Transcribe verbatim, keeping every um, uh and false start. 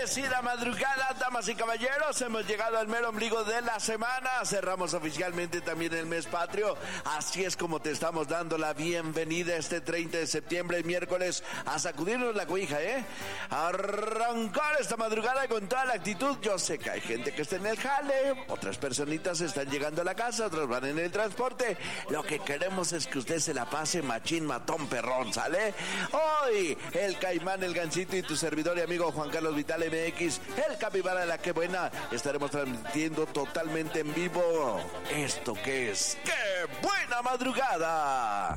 Bendecida madrugada, damas y caballeros. Hemos llegado al mero ombligo de la semana. Cerramos oficialmente también el mes patrio. Así es como te estamos dando la bienvenida este treinta de septiembre, miércoles, a sacudirnos la cobija, ¿eh? A arrancar esta madrugada con toda la actitud. Yo sé que hay gente que está en el jale, otras personitas están llegando a la casa, otras van en el transporte. Lo que queremos es que usted se la pase machín, matón, perrón, ¿sale? Hoy, el Caimán, el Gancito y tu servidor y amigo Juan Carlos Vital M X, el Capibara de la Que Buena, estaremos transmitiendo totalmente en vivo esto que es ¡Qué Buena Madrugada!